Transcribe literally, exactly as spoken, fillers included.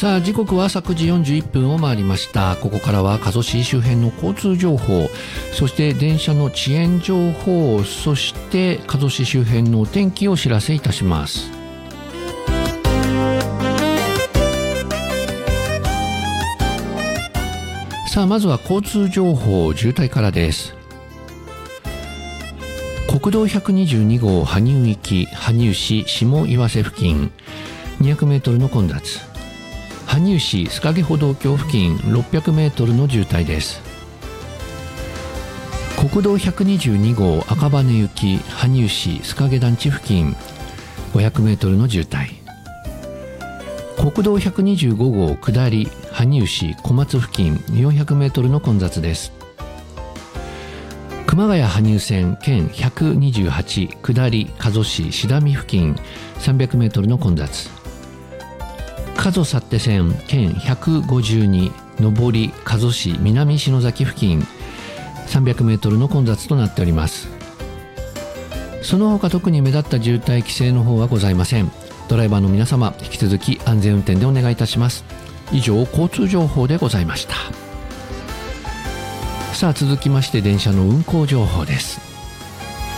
さあ時刻は朝くじよんじゅういっぷんを回りました。ここからは加須市周辺の交通情報、そして電車の遅延情報、そして加須市周辺のお天気をお知らせいたします。さあまずは交通情報、渋滞からです。国道ひゃくにじゅうに号羽生行き羽生市下岩瀬付近にひゃくメートルの混雑、羽生市須影歩道橋付近ろっぴゃくメートルの渋滞です。国道ひゃくにじゅうに号赤羽行き羽生市須影団地付近ごひゃくメートルの渋滞、国道ひゃくにじゅうご号下り羽生市小松付近よんひゃくメートルの混雑です。熊谷羽生線県ひゃくにじゅうはち下り加須市志段見付近さんびゃくメートルの混雑、加須幸手線県ひゃくごじゅうに上り加須市南篠崎付近さんびゃくメートルの混雑となっております。その他特に目立った渋滞規制の方はございません。ドライバーの皆様引き続き安全運転でお願いいたします。以上交通情報でございました。さあ続きまして電車の運行情報です。